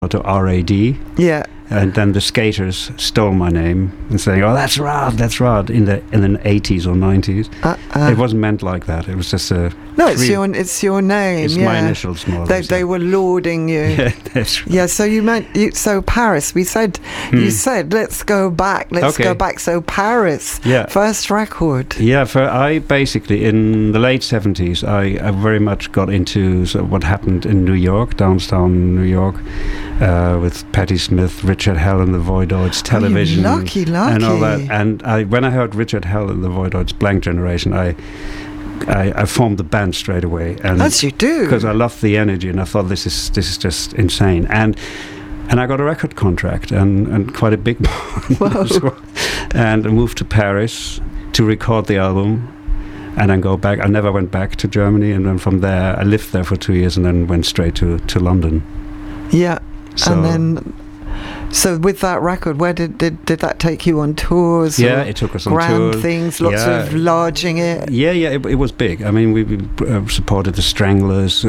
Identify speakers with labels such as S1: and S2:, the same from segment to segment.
S1: to RAD.
S2: Yeah.
S1: And then the skaters stole my name and saying, "Oh, that's Rod," in the 80s or 90s. It wasn't meant like that. It was just a
S2: it's your name.
S1: It's my initials more.
S2: They were lauding you.
S1: Yeah, that's right.
S2: Yeah. So so Paris. We said you said let's go back. Let's go back. So Paris.
S1: Yeah.
S2: First record.
S1: Yeah. I basically in the late 70s I very much got into sort of what happened in New York, downtown New York, with Patti Smith, Richard Hell and the Voidoids, television,
S2: lucky,
S1: and all that. And when I heard Richard Hell and the Voidoids, Blank Generation, I formed the band straight away. And
S2: as you do,
S1: because I loved the energy, and I thought this is just insane. And I got a record contract and quite a big one.
S2: Whoa.
S1: And I moved to Paris to record the album. And then go back. I never went back to Germany, and then from there I lived there for 2 years, and then went straight to London.
S2: Yeah. And then, so with that record, where did that take you on tours?
S1: Yeah, it took us on
S2: grand
S1: tours.
S2: Things, lots of lodging it.
S1: Yeah, it was big. I mean, we supported the Stranglers,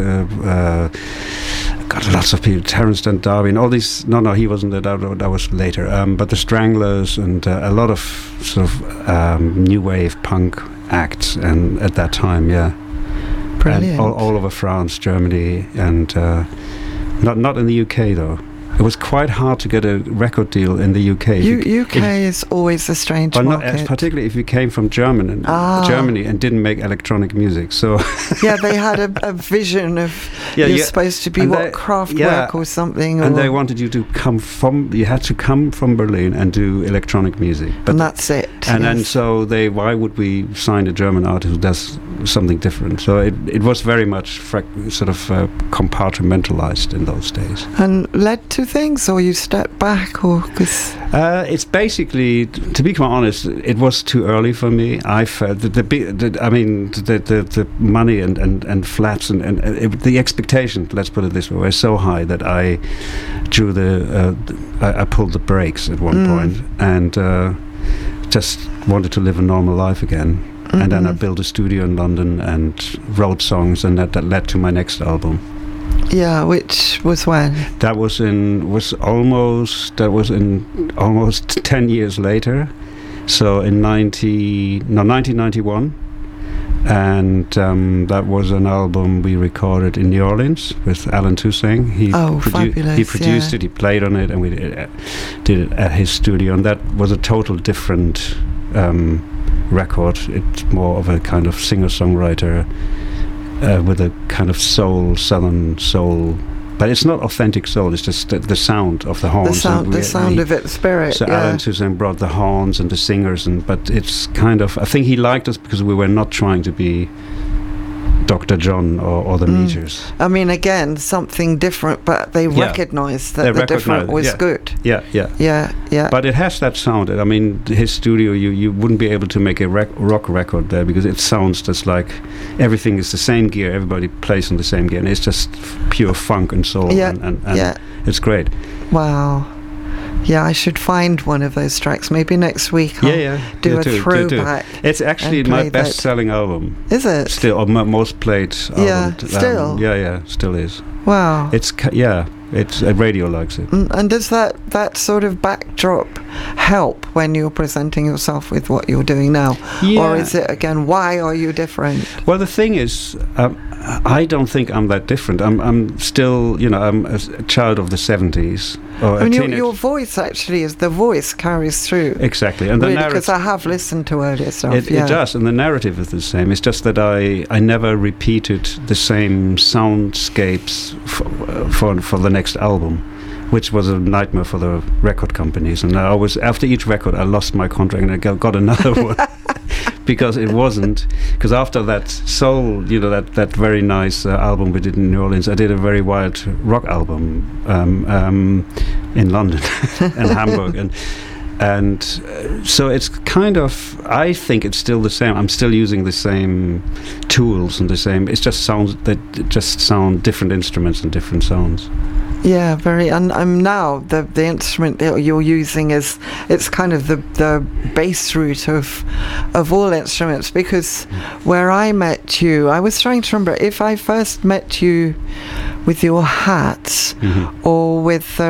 S1: got lots of people, Terence Stamp D'Arby, and all these. No, he wasn't there. That was later. But the Stranglers and a lot of sort of new wave punk acts, and at that time, yeah.
S2: Brilliant.
S1: And all over France, Germany, and. Not in the UK though. It was quite hard to get a record deal in the UK.
S2: UK is always a strange market.
S1: Particularly if you came from Germany and didn't make electronic music. So
S2: yeah, they had a vision of you're supposed to be Kraftwerk or something.
S1: And they wanted you to you had to come from Berlin and do electronic music.
S2: And that's it.
S1: And then so why would we sign a German artist who does something different? So it was very much compartmentalized in those days.
S2: And led to things, or you stepped back, or because
S1: it's basically, to be quite honest, it was too early for me. I felt the money and flats and the expectation, let's put it this way, were so high that I drew I pulled the brakes at one point and just wanted to live a normal life again. And then I built a studio in London and wrote songs, and that led to my next album.
S2: Yeah, which was when?
S1: That was almost 10 years later. So in 1991. And that was an album we recorded in New Orleans with Alan Toussaint.
S2: Fabulous.
S1: He produced it, he played on it, and we did it at his studio. And that was a total different record. It's more of a kind of singer-songwriter with a kind of southern soul, but it's not authentic soul. It's just the sound of the horns.
S2: The sound of it, the spirit.
S1: So Alan Toussaint brought the horns and the singers, but it's kind of. I think he liked us because we were not trying to be Dr. John or the Meters.
S2: I mean, again, something different, but they recognised that the different was good.
S1: Yeah. But it has that sound. I mean, his studio, you wouldn't be able to make a rock record there because it sounds just like everything is the same gear. Everybody plays on the same gear, and it's just pure funk and soul. And it's great.
S2: Wow. Yeah, I should find one of those tracks. Maybe next week I'll do a throwback.
S1: It's actually my best-selling album.
S2: Is it?
S1: Still, or most played album.
S2: Yeah, still?
S1: Still is.
S2: Wow.
S1: It's radio likes it.
S2: And does that sort of backdrop help when you're presenting yourself with what you're doing now?
S1: Yeah.
S2: Or is it, again, why are you different?
S1: Well, the thing is, I don't think I'm that different. I'm still, I'm a child of the 70s.
S2: Your voice actually the voice carries through.
S1: Exactly. And
S2: really, because I have listened to earlier stuff.
S1: It does, and the narrative is the same. It's just that I never repeated the same soundscapes for the next album, which was a nightmare for the record companies. And after each record, I lost my contract and I got another one. Because it wasn't, because after that soul, that very nice album we did in New Orleans, I did a very wild rock album in London and Hamburg, and so it's kind of, I think it's still the same. I'm still using the same tools and the same. It just sound different instruments and different sounds.
S2: Yeah, very. And now the instrument that you're using it's kind of the bass root of all instruments, because where I met you, I was trying to remember if I first met you with your hat or with